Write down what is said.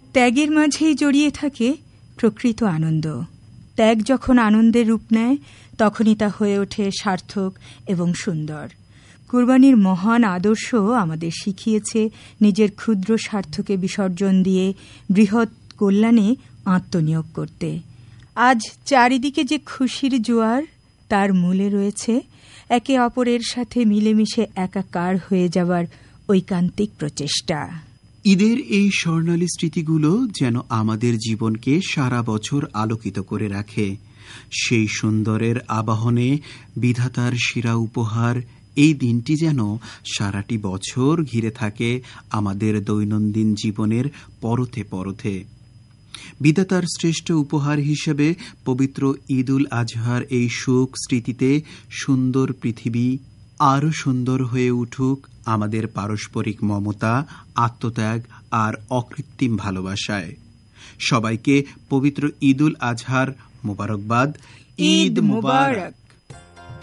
ত্যাগের মাঝেই জড়িয়ে থাকে প্রকৃত আনন্দ। ত্যাগ যখন আনন্দের রূপ নেয় তখনই তা হয়ে ওঠে সার্থক এবং সুন্দর। কুরবানির মহান আদর্শ আমাদের শিখিয়েছে নিজের ক্ষুদ্র স্বার্থকে বিসর্জন দিয়ে বৃহৎ কল্যাণে আত্মনিয়োগ করতে। আজ চারিদিকে যে খুশির জোয়ার, তার মূলে রয়েছে একে অপরের সাথে মিলেমিশে একাকার হয়ে যাওয়ার ঐকান্তিক প্রচেষ্টা। ঈদের এই স্বর্ণালী স্মৃতিগুলো যেন আমাদের জীবনকে সারা বছর আলোকিত করে রাখে। সেই সুন্দরের আবাহনে বিধাতার সেরা উপহার এই দিনটি যেন সারাটি বছর ঘিরে থাকে আমাদের দৈনন্দিন জীবনের পরতে পরতে। বিধাতার শ্রেষ্ঠ উপহার হিসেবে পবিত্র ঈদ উল আজহার এই সুখ স্মৃতিতে সুন্দর পৃথিবী আরও সুন্দর হয়ে উঠুক আমাদের পারস্পরিক মমতা, আত্মত্যাগ আর অকৃত্রিম ভালোবাসায়। সবাইকে পবিত্র ঈদ উল আজহার মোবারকবাদ। ঈদ মুবারক।